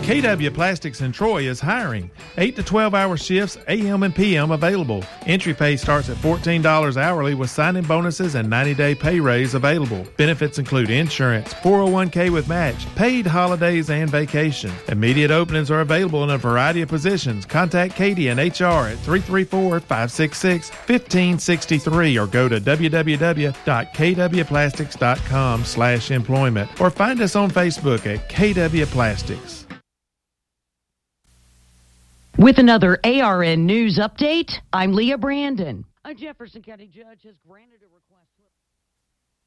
KW Plastics in Troy is hiring. 8 to 12-hour shifts, AM and PM available. Entry pay starts at $14 hourly with sign-in bonuses and 90-day pay raise available. Benefits include insurance, 401k with match, paid holidays, and vacation. Immediate openings are available in a variety of positions. Contact Katie and HR at 334-566-1563 or go to www.kwplastics.com/employment or find us on Facebook at KW Plastics. With another ARN News update, I'm Leah Brandon. A Jefferson County judge has granted a request.